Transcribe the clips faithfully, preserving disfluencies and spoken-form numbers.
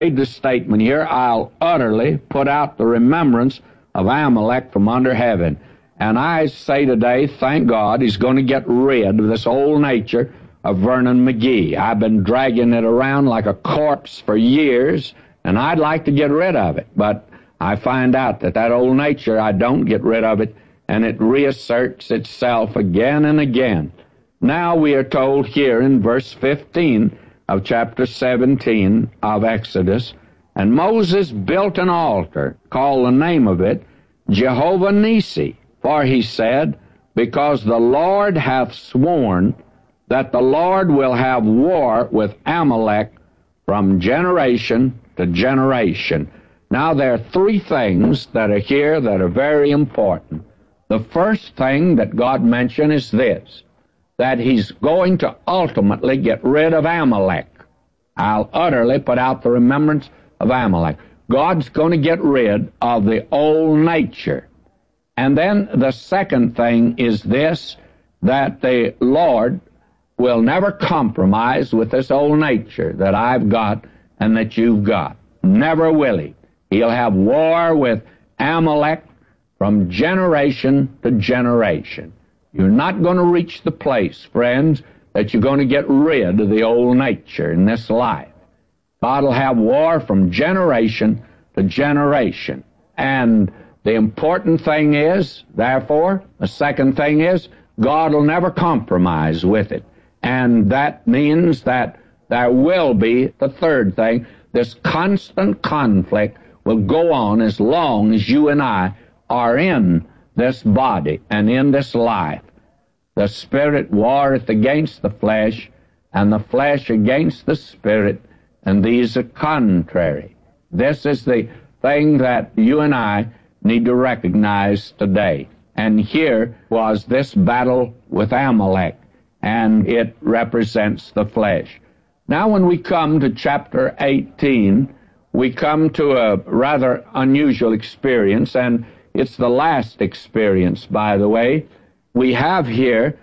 made the statement here, I'll utterly put out the remembrance of Amalek from under heaven. And I say today, thank God, he's going to get rid of this old nature of Vernon McGee. I've been dragging it around like a corpse for years, and I'd like to get rid of it. But I find out that that old nature, I don't get rid of it, and it reasserts itself again and again. Now we are told here in verse fifteen of chapter seventeen of Exodus, and Moses built an altar, called the name of it Jehovah Nissi, for he said, because the Lord hath sworn that the Lord will have war with Amalek from generation to generation. Now there are three things that are here that are very important. The first thing that God mentioned is this, that he's going to ultimately get rid of Amalek. I'll utterly put out the remembrance of Amalek. God's going to get rid of the old nature. And then the second thing is this, that the Lord will never compromise with this old nature that I've got and that you've got. Never will he. He'll have war with Amalek from generation to generation. You're not going to reach the place, friends, that you're going to get rid of the old nature in this life. God will have war from generation to generation. And the important thing is, therefore, the second thing is, God will never compromise with it. And that means that there will be, the third thing, this constant conflict will go on as long as you and I are in this body and in this life. The Spirit warreth against the flesh, and the flesh against the Spirit, and these are contrary. This is the thing that you and I need to recognize today. And here was this battle with Amalek, and it represents the flesh. Now when we come to chapter eighteen, we come to a rather unusual experience, and it's the last experience, by the way. We have here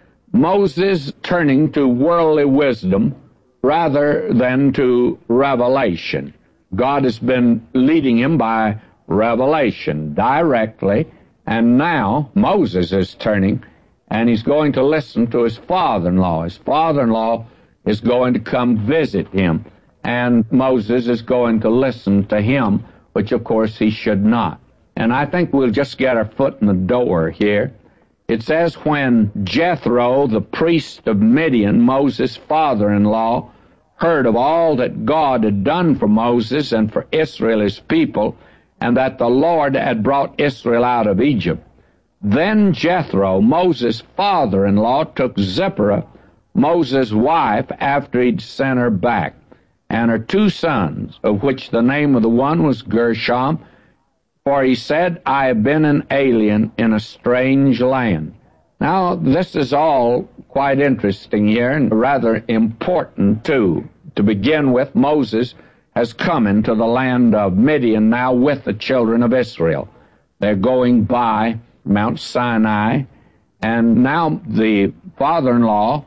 Moses turning to worldly wisdom rather than to revelation. God has been leading him by revelation directly, and now Moses is turning, and he's going to listen to his father-in-law. His father-in-law is going to come visit him, and Moses is going to listen to him, which of course he should not. And I think we'll just get our foot in the door here. It says, when Jethro, the priest of Midian, Moses' father-in-law, heard of all that God had done for Moses and for Israel, his people, and that the Lord had brought Israel out of Egypt, then Jethro, Moses' father-in-law, took Zipporah, Moses' wife, after he'd sent her back, and her two sons, of which the name of the one was Gershom, for he said, I have been an alien in a strange land. Now, this is all quite interesting here and rather important, too. To begin with, Moses has come into the land of Midian now with the children of Israel. They're going by Mount Sinai, and now the father-in-law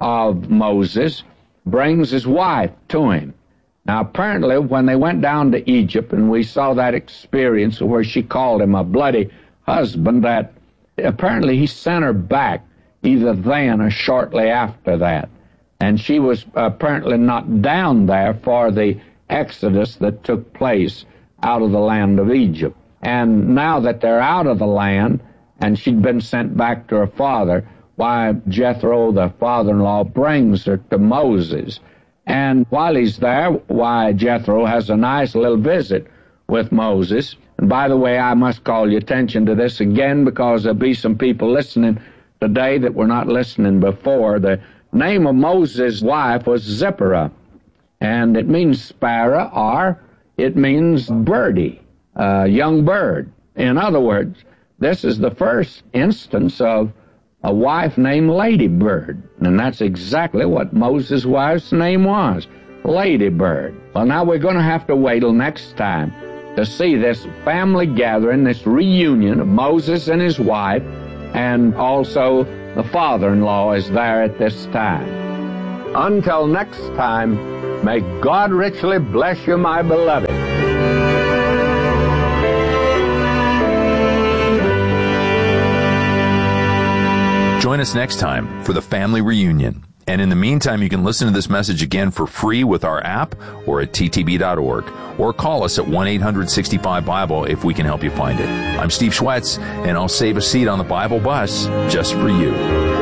of Moses brings his wife to him. Now, apparently, when they went down to Egypt, and we saw that experience where she called him a bloody husband, that apparently he sent her back either then or shortly after that. And she was apparently not down there for the exodus that took place out of the land of Egypt. And now that they're out of the land, and she'd been sent back to her father, why, Jethro, the father-in-law, brings her to Moses. And while he's there, why, Jethro has a nice little visit with Moses. And by the way, I must call your attention to this again, because there'll be some people listening today that were not listening before. The name of Moses' wife was Zipporah, and it means sparrow, or it means birdie, a young bird. In other words, this is the first instance of a wife named Ladybird, and that's exactly what Moses' wife's name was, Ladybird. Well, now we're going to have to wait till next time to see this family gathering, this reunion of Moses and his wife, and also the father-in-law is there at this time. Until next time, May God richly bless you, my beloved. Join us next time for the family reunion. And in the meantime, you can listen to this message again for free with our app or at t t b dot org. Or call us at one eight hundred sixty-five Bible if we can help you find it. I'm Steve Schwetz, and I'll save a seat on the Bible bus just for you.